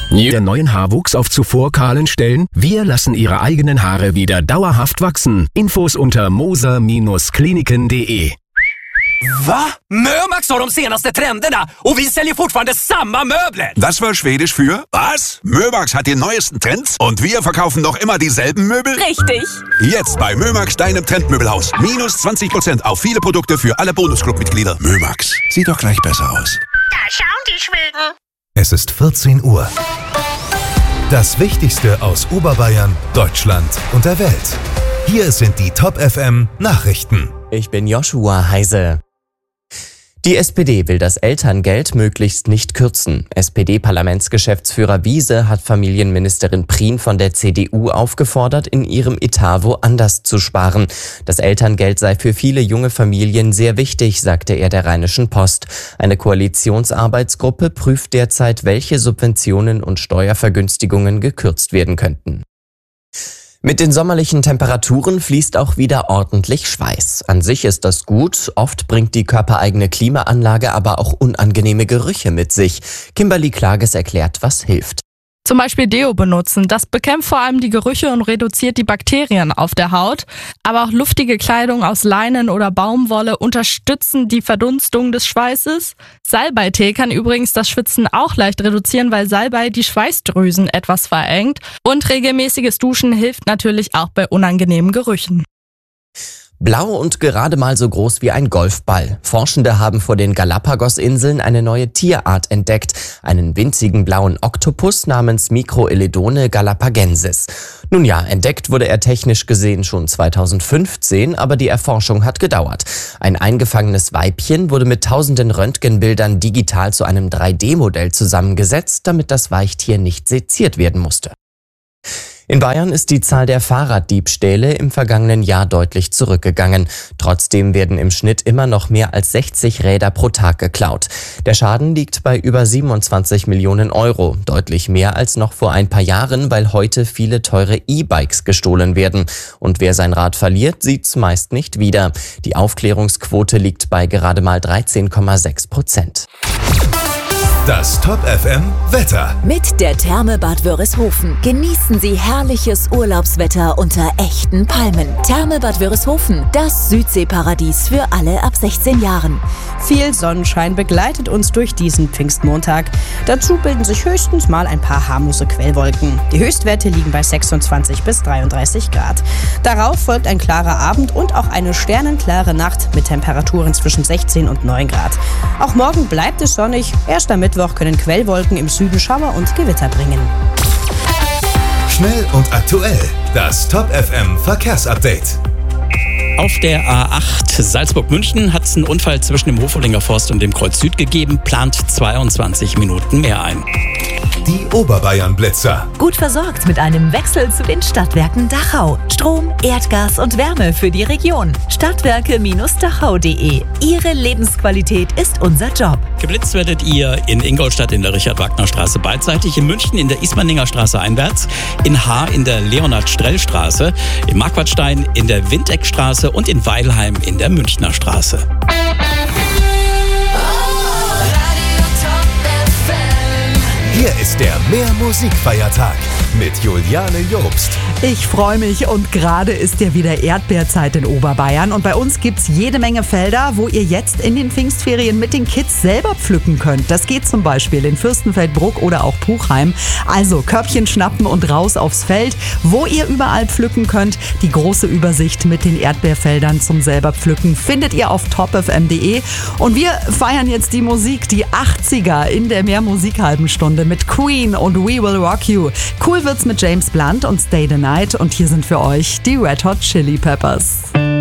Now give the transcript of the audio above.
Ihr neuen Haarwuchs auf zuvor kahlen Stellen? Wir lassen Ihre eigenen Haare wieder dauerhaft wachsen. Infos unter moser-kliniken.de. Va? Mömax har de senaste trenderna och vi säljer fortfarande samma möbler. Das war Schwedisch für was? Mömax hat die neuesten Trends und wir verkaufen noch immer dieselben Möbel? Richtig. Jetzt bei Mömax, deinem Trendmöbelhaus. Minus 20% auf viele Produkte für alle Bonusclub-Mitglieder. Mömax, sieht doch gleich besser aus. Da schauen die Schweden. Es ist 14 Uhr. Das Wichtigste aus Oberbayern, Deutschland und der Welt. Hier sind die Top FM Nachrichten. Ich bin Joshua Heise. Die SPD will das Elterngeld möglichst nicht kürzen. SPD-Parlamentsgeschäftsführer Wiese hat Familienministerin Prien von der CDU aufgefordert, in ihrem Etat woanders zu sparen. Das Elterngeld sei für viele junge Familien sehr wichtig, sagte er der Rheinischen Post. Eine Koalitionsarbeitsgruppe prüft derzeit, welche Subventionen und Steuervergünstigungen gekürzt werden könnten. Mit den sommerlichen Temperaturen fließt auch wieder ordentlich Schweiß. An sich ist das gut, oft bringt die körpereigene Klimaanlage aber auch unangenehme Gerüche mit sich. Kimberly Klages erklärt, was hilft. Zum Beispiel Deo benutzen. Das bekämpft vor allem die Gerüche und reduziert die Bakterien auf der Haut. Aber auch luftige Kleidung aus Leinen oder Baumwolle unterstützen die Verdunstung des Schweißes. Salbeitee kann übrigens das Schwitzen auch leicht reduzieren, weil Salbei die Schweißdrüsen etwas verengt. Und regelmäßiges Duschen hilft natürlich auch bei unangenehmen Gerüchen. Blau und gerade mal so groß wie ein Golfball. Forschende haben vor den Galapagos-Inseln eine neue Tierart entdeckt. Einen winzigen blauen Oktopus namens Microeledone galapagensis. Nun ja, entdeckt wurde er technisch gesehen schon 2015, aber die Erforschung hat gedauert. Ein eingefangenes Weibchen wurde mit tausenden Röntgenbildern digital zu einem 3D-Modell zusammengesetzt, damit das Weichtier nicht seziert werden musste. In Bayern ist die Zahl der Fahrraddiebstähle im vergangenen Jahr deutlich zurückgegangen. Trotzdem werden im Schnitt immer noch mehr als 60 Räder pro Tag geklaut. Der Schaden liegt bei über 27 Millionen Euro, deutlich mehr als noch vor ein paar Jahren, weil heute viele teure E-Bikes gestohlen werden. Und wer sein Rad verliert, sieht's meist nicht wieder. Die Aufklärungsquote liegt bei gerade mal 13,6%. Das Top FM Wetter. Mit der Therme Bad Wörishofen genießen Sie herrliches Urlaubswetter unter echten Palmen. Therme Bad Wörishofen, das Südseeparadies für alle ab 16 Jahren. Viel Sonnenschein begleitet uns durch diesen Pfingstmontag. Dazu bilden sich höchstens mal ein paar harmlose Quellwolken. Die Höchstwerte liegen bei 26 bis 33 Grad. Darauf folgt ein klarer Abend und auch eine sternenklare Nacht mit Temperaturen zwischen 16 und 9 Grad. Auch morgen bleibt es sonnig. Erst am Mittwoch können Quellwolken im Süden Schauer und Gewitter bringen. Schnell und aktuell. Das Top FM Verkehrsupdate. Auf der A8 Salzburg-München hat es einen Unfall zwischen dem Hofolinger Forst und dem Kreuz Süd gegeben, plant 22 Minuten mehr ein. Die Oberbayern-Blitzer. Gut versorgt mit einem Wechsel zu den Stadtwerken Dachau. Strom, Erdgas und Wärme für die Region. Stadtwerke-dachau.de. Ihre Lebensqualität ist unser Job. Geblitzt werdet ihr in Ingolstadt in der Richard-Wagner-Straße beidseitig, in München in der Ismaninger Straße einwärts, in Haar in der Leonhard-Strell-Straße, in Marquardstein in der Windeckstraße und in Weilheim in der Münchner Straße. Hier ist der Mehr-Musik-Feiertag mit Juliane Jobst. Ich freue mich und gerade ist ja wieder Erdbeerzeit in Oberbayern und bei uns gibt's jede Menge Felder, wo ihr jetzt in den Pfingstferien mit den Kids selber pflücken könnt. Das geht zum Beispiel in Fürstenfeldbruck oder auch Puchheim. Also Körbchen schnappen und raus aufs Feld, wo ihr überall pflücken könnt. Die große Übersicht mit den Erdbeerfeldern zum selber pflücken findet ihr auf topfm.de und wir feiern jetzt die Musik, die 80er in der Mehr-Musik-halben Stunde mit Queen und We Will Rock You. Cool wird's mit James Blunt und Stay the Night und hier sind für euch die Red Hot Chili Peppers.